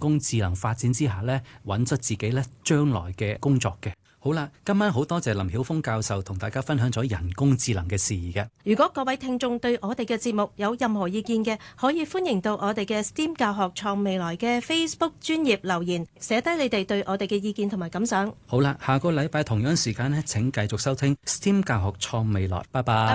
工智能發展之下呢，揾出自己呢將來嘅工作嘅。好啦，今晚好多謝林曉峰教授同大家分享咗人工智能嘅事宜嘅。 如果各位聽眾對我哋嘅節目有任何意見嘅，可以歡迎到我哋嘅 STEAM 教學創未來嘅 Facebook 專頁留言，寫低你哋對我哋嘅意見同埋感想。 好啦，下個禮拜同樣時間呢，請繼續收聽 STEAM 教學創未來。拜拜。